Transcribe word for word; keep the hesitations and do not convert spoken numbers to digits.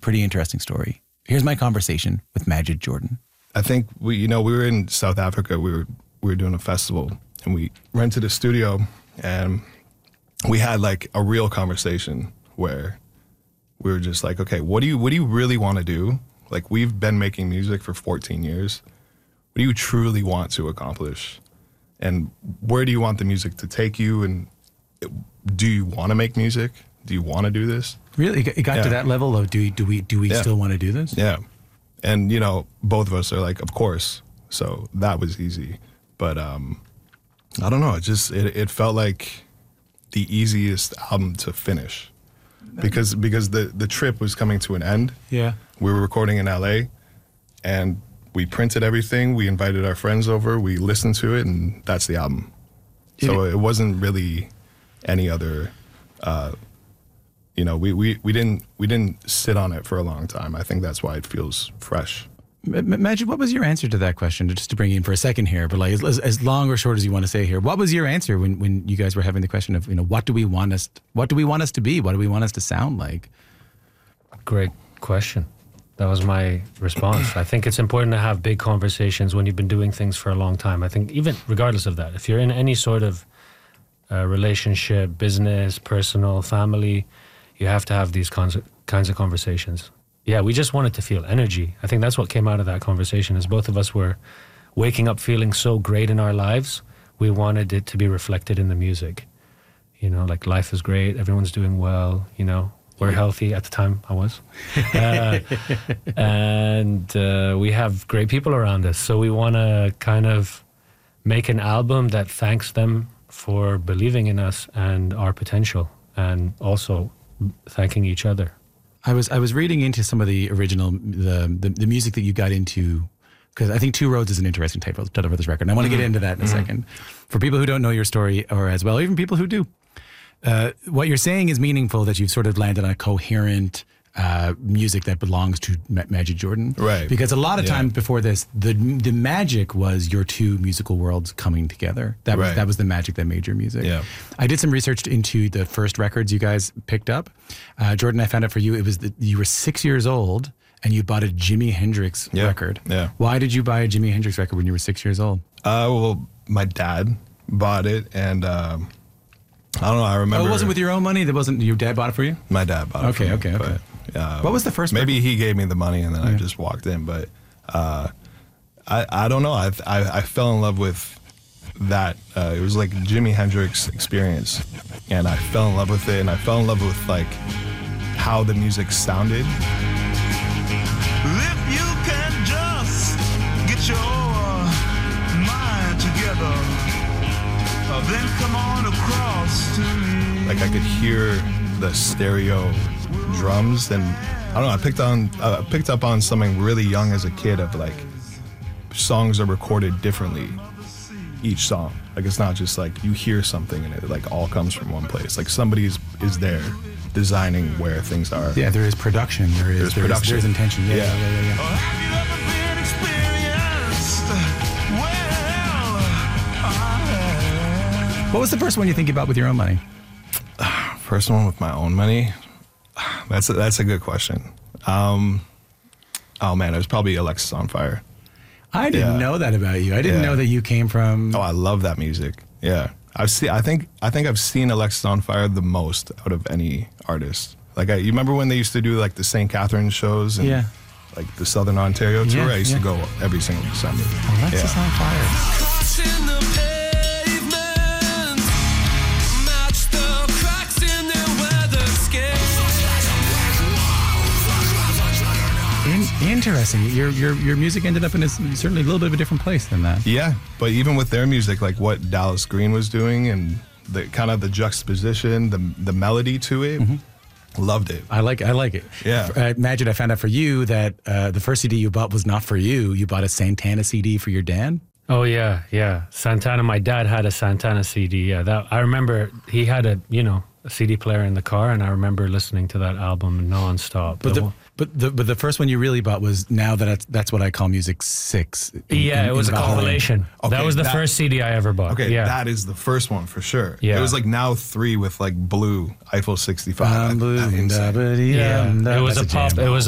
pretty interesting story. Here's my conversation with Majid Jordan. I think we, you know, we were in South Africa. We were we were doing a festival, and we rented a studio, and we had like a real conversation where we were just like, okay, what do you what do you really want to do? Like, we've been making music for fourteen years. What do you truly want to accomplish? And where do you want the music to take you? And do you want to make music? Do you want to do this? Really? It got Yeah. to that level of do, do we do we Yeah. still want to do this? Yeah. And, you know, both of us are like, of course. So that was easy. But um, I don't know. It just, it, it felt like the easiest album to finish. Because because the, the trip was coming to an end. Yeah. We were recording in L A, and we printed everything. We invited our friends over. We listened to it, and that's the album. So it, it wasn't really any other, uh, you know, we, we, we didn't we didn't sit on it for a long time. I think that's why it feels fresh. M- Majid, what was your answer to that question? Just to bring you in for a second here, but like as, as long or short as you want to say here, what was your answer when, when you guys were having the question of, you know, what do we want us, what do we want us to be? What do we want us to sound like? Great question. That was my response. I think it's important to have big conversations when you've been doing things for a long time. I think even regardless of that, if you're in any sort of uh, relationship, business, personal, family, you have to have these kinds of, kinds of conversations. Yeah, we just wanted to feel energy. I think that's what came out of that conversation, is both of us were waking up feeling so great in our lives. We wanted it to be reflected in the music. You know, like, life is great, everyone's doing well, you know, we're healthy. At the time, I was. Uh, and uh, we have great people around us. So we want to kind of make an album that thanks them for believing in us and our potential, and also thanking each other. I was I was reading into some of the original the the, the music that you got into, because I think Two Roads is an interesting title title for this record. And I want to get into that in a Mm-hmm. second. For people who don't know your story, or as well, even people who do, uh, what you're saying is meaningful, that you've sort of landed on a coherent uh, music that belongs to Ma- Majid Jordan. Right. Because a lot of Yeah. times before this, the the magic was your two musical worlds coming together. That was Right. that was the magic that made your music. Yeah. I did some research into the first records you guys picked up. Uh, Jordan, I found out for you, it was that you were six years old and you bought a Jimi Hendrix Yeah. record. Yeah. Why did you buy a Jimi Hendrix record when you were six years old? Uh, well, my dad bought it, and um, I don't know, I remember. Oh, it wasn't with your own money? That wasn't your dad bought it for you? My dad bought it Okay, for me, okay, okay. but, uh, What was the first Maybe record? he gave me the money, and then I just walked in, but uh, I, I don't know. I, I, I fell in love with that. Uh, it was like Jimi Hendrix experience, and I fell in love with it, and I fell in love with like how the music sounded. If you can just get your mind together, uh, then come on across to me. Like, I could hear the stereo drums, and I don't know. I picked on uh, picked up on something really young as a kid of like songs are recorded differently. Each song, like, it's not just like you hear something and it like all comes from one place. Like, somebody's is there designing where things are. Yeah, there is production. There is There's there is- production. There's intention. Yeah, yeah, Yeah. yeah, yeah. yeah. Or have you ever been experienced? Well, I have. What was the first one you think about with your own money? First one with my own money. That's a, that's a good question. Um, oh man, it was probably Alexis on Fire. I didn't Yeah. know that about you. I didn't Yeah. know that you came from. Oh, I love that music. Yeah, I've seen. I think. I think I've seen Alexis on Fire the most out of any artist. Like, I, you remember when they used to do like the Saint Catharines shows and Yeah. like the Southern Ontario tour? Yeah, I used yeah. to go every single December. Alexis yeah. on Fire. Crossing the pavement, match the cracks in their weather skin. In, interesting. Your your your music ended up in a, certainly a little bit of a different place than that. Yeah, but even with their music, like what Dallas Green was doing and the kind of the juxtaposition, the the melody to it, loved it. I like I like it. Yeah. Uh, Majid, I found out for you that uh, the first C D you bought was not for you. You bought a Santana C D for your dad. Oh yeah, yeah. Santana. My dad had a Santana C D. Yeah, that I remember. He had a you know a C D player in the car, and I remember listening to that album nonstop. But the one- but the but the first one you really bought was Now That That's, that's What I Call Music six. in- yeah, in- it was in a Valhalla. compilation. that Okay, was the that- first C D I ever bought. Okay, yeah. that is the first one for sure. Yeah. It was like Now three with like Blue, Eiffel sixty-five. Um, blue, Insane. da, ba, dee, yeah, dum, da. it was That's a pop. jam. It was